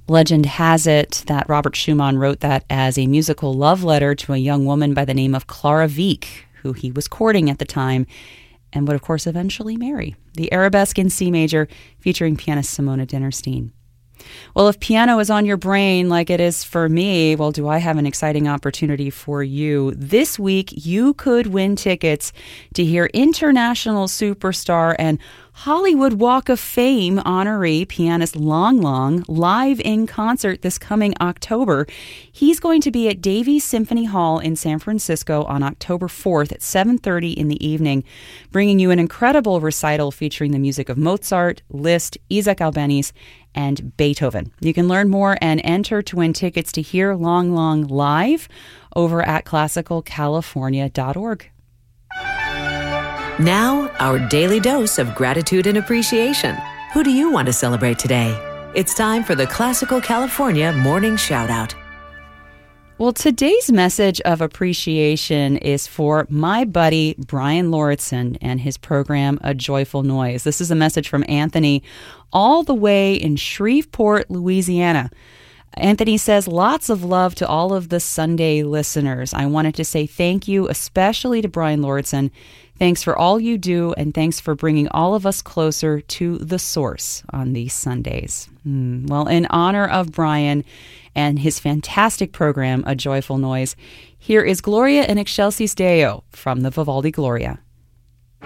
Legend has it that Robert Schumann wrote that as a musical love letter to a young woman by the name of Clara Wieck, who he was courting at the time, and would, of course, eventually marry. The Arabesque in C major, featuring pianist Simona Dinnerstein. Well, if piano is on your brain like it is for me, well, do I have an exciting opportunity for you. This week, you could win tickets to hear international superstar and Hollywood Walk of Fame honoree pianist Long Long live in concert this coming October. He's going to be at Davies Symphony Hall in San Francisco on October 4th at 7:30 in the evening, bringing you an incredible recital featuring the music of Mozart, Liszt, Isaac Albeniz, and Beethoven. You can learn more and enter to win tickets to hear Long Long live over at classicalcalifornia.org. Now, our daily dose of gratitude and appreciation. Who do you want to celebrate today? It's time for the Classical California Morning Shoutout. Well, today's message of appreciation is for my buddy Brian Lauritsen and his program, A Joyful Noise. This is a message from Anthony all the way in Shreveport, Louisiana. Anthony says, lots of love to all of the Sunday listeners. I wanted to say thank you, especially to Brian Lauritsen. Thanks for all you do, and thanks for bringing all of us closer to the source on these Sundays. Well, in honor of Brian and his fantastic program, A Joyful Noise, here is Gloria in Excelsis Deo from the Vivaldi Gloria.